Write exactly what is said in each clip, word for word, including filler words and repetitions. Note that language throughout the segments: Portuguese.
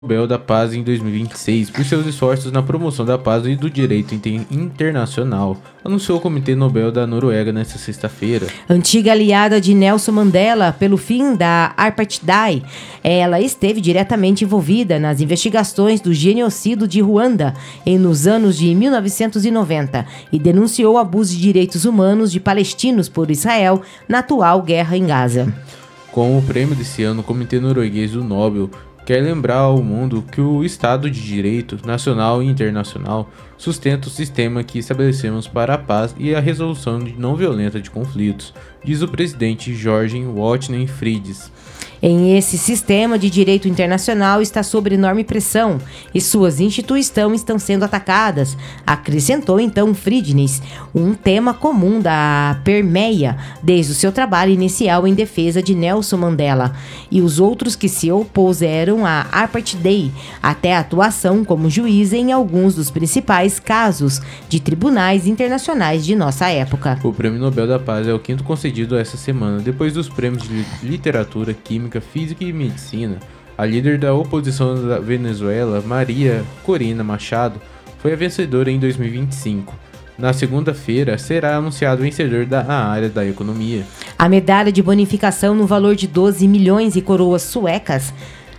Nobel da Paz em dois mil e vinte e seis por seus esforços na promoção da paz e do direito inter- internacional, anunciou o Comitê Nobel da Noruega nesta sexta-feira. Antiga aliada de Nelson Mandela pelo fim da Apartheid, ela esteve diretamente envolvida nas investigações do genocídio de Ruanda em, nos anos de mil novecentos e noventa e denunciou o abuso de direitos humanos de palestinos por Israel na atual guerra em Gaza. Com o prêmio desse ano, o Comitê Norueguês do Nobel quer lembrar ao mundo que o Estado de Direito, nacional e internacional, sustenta o sistema que estabelecemos para a paz e a resolução não violenta de conflitos, diz o presidente Jorgen Watne Frides. Em esse sistema de direito internacional está sob enorme pressão e suas instituições estão sendo atacadas, acrescentou então Friednes, um tema comum da permeia desde o seu trabalho inicial em defesa de Nelson Mandela e os outros que se opuseram à Apartheid, até a atuação como juiz em alguns dos principais casos de tribunais internacionais de nossa época. O Prêmio Nobel da Paz é o quinto concedido essa semana, depois dos prêmios de literatura, química, física e medicina. A líder da oposição da Venezuela, Maria Corina Machado, foi a vencedora em dois mil e vinte e cinco. Na segunda-feira, será anunciado o vencedor da área da economia. A medalha de bonificação no valor de doze milhões e coroas suecas,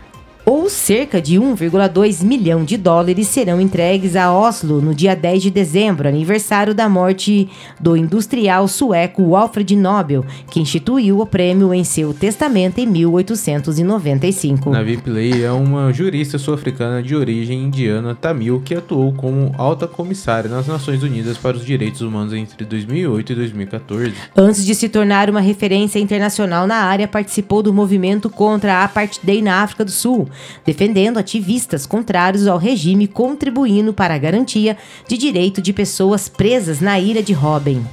ou cerca de um vírgula dois milhão de dólares, serão entregues a Oslo no dia dez de dezembro, aniversário da morte do industrial sueco Alfred Nobel, que instituiu o prêmio em seu testamento em mil oitocentos e noventa e cinco. Navi Pillay é uma jurista sul-africana de origem indiana tamil que atuou como alta comissária nas Nações Unidas para os Direitos Humanos entre dois mil e oito e dois mil e catorze. Antes de se tornar uma referência internacional na área, participou do movimento contra a Apartheid na África do Sul, defendendo ativistas contrários ao regime, contribuindo para a garantia de direito de pessoas presas na ilha de Robben.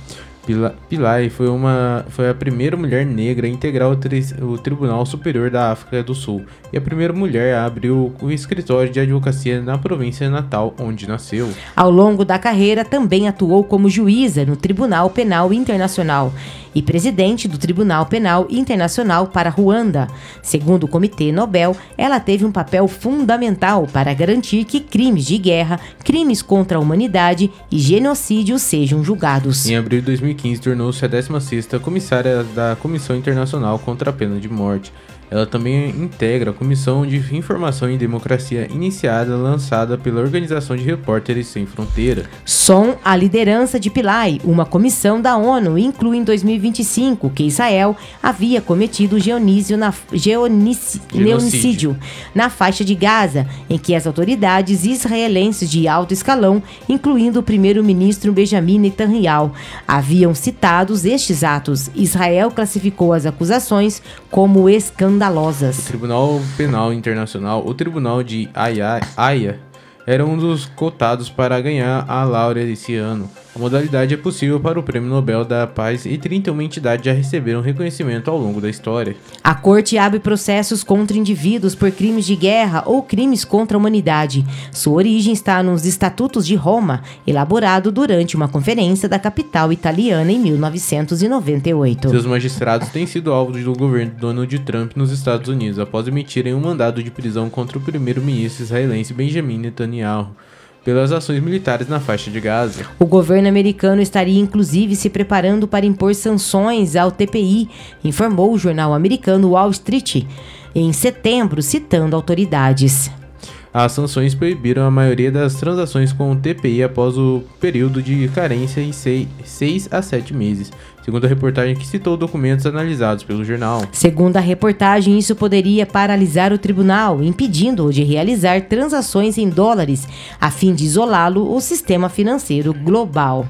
Pillay foi, uma, foi a primeira mulher negra a integrar o, tri, o Tribunal Superior da África do Sul e a primeira mulher a abrir o, o escritório de advocacia na província natal, onde nasceu. Ao longo da carreira, também atuou como juíza no Tribunal Penal Internacional e presidente do Tribunal Penal Internacional para Ruanda. Segundo o Comitê Nobel, ela teve um papel fundamental para garantir que crimes de guerra, crimes contra a humanidade e genocídio sejam julgados. Em abril de dois mil e quinze, tornou-se a décima sexta comissária da Comissão Internacional contra a Pena de Morte. Ela também integra a Comissão de Informação e Democracia, iniciada lançada pela Organização de Repórteres Sem Fronteira. Som a liderança de Pillay, uma comissão da ONU, inclui em dois mil e vinte e cinco que Israel havia cometido geonísio na, geonici, genocídio na faixa de Gaza, em que as autoridades israelenses de alto escalão, incluindo o primeiro-ministro Benjamin Netanyahu, haviam citado estes atos. Israel classificou as acusações como escandalosas. O Tribunal Penal Internacional, o Tribunal de Haia, era um dos cotados para ganhar a Laura esse ano. A modalidade é possível para o Prêmio Nobel da Paz e trinta e uma entidades já receberam reconhecimento ao longo da história. A Corte abre processos contra indivíduos por crimes de guerra ou crimes contra a humanidade. Sua origem está nos Estatutos de Roma, elaborado durante uma conferência da capital italiana em mil novecentos e noventa e oito. Seus magistrados têm sido alvo do governo Donald Trump nos Estados Unidos após emitirem um mandado de prisão contra o primeiro-ministro israelense Benjamin Netanyahu pelas ações militares na faixa de Gaza. O governo americano estaria inclusive se preparando para impor sanções ao T P I, informou o jornal americano Wall Street em setembro, citando autoridades. As sanções proibiram a maioria das transações com o T P I após o período de carência em seis a sete meses, segundo a reportagem que citou documentos analisados pelo jornal. Segundo a reportagem, isso poderia paralisar o tribunal, impedindo-o de realizar transações em dólares, a fim de isolá-lo o sistema financeiro global.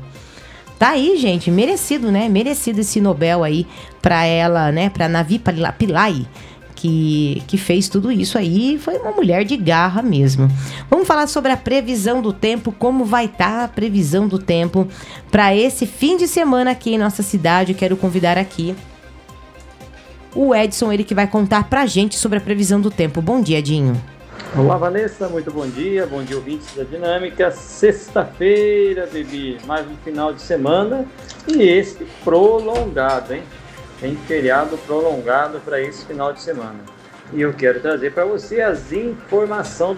Tá aí, gente, merecido, né? Merecido esse Nobel aí pra ela, né? Pra Navi Pillay. Que, que fez tudo isso aí, foi uma mulher de garra mesmo. Vamos falar sobre a previsão do tempo, como vai estar a previsão do tempo para esse fim de semana aqui em nossa cidade. Eu quero convidar aqui o Edson, ele que vai contar pra gente sobre a previsão do tempo. Bom dia, Edinho. Olá, Vanessa, muito bom dia, bom dia, ouvintes da Dinâmica. Sexta-feira, Bibi, mais um final de semana e esse prolongado, hein? Tem feriado prolongado para esse final de semana. E eu quero trazer para você as informações